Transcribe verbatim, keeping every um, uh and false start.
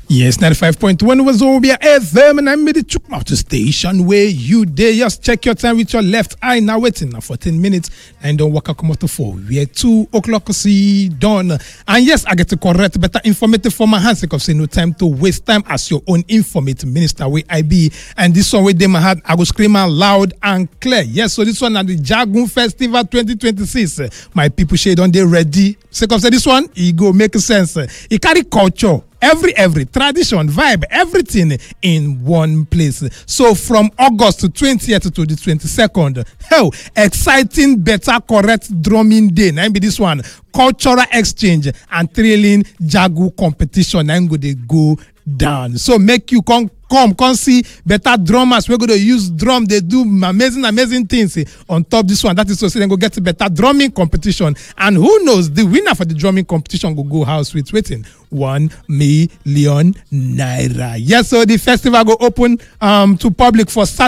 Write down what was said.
Yes, ninety-five point one was Obia F M, and I'm the Chukmouth station where you day. Just check your time with your left eye. Now waiting now fourteen minutes and don't walk come out to four. We are two o'clock see done. And yes, I get to correct better informative for my hands because say no time to waste time as your own informative minister where I be. And this one with them I had I go scream out loud and clear. Yes, so this one at the Jagun Festival twenty twenty-six. My people shade on they ready. Second say this one, it go make sense. It carry culture. Every, every tradition, vibe, everything in one place. So from August to twentieth to the twenty-second, hell, exciting, better, correct drumming day. Now be this one, cultural exchange and thrilling Jagu competition. I'm going to go down. So make you come, come, come see better drummers. We're going to use drum. They do amazing, amazing things on top this one. That is so then go get a better drumming competition. And who knows, the winner for the drumming competition will go house with waiting one million naira. Yes, so the festival go open um to public for Saturday.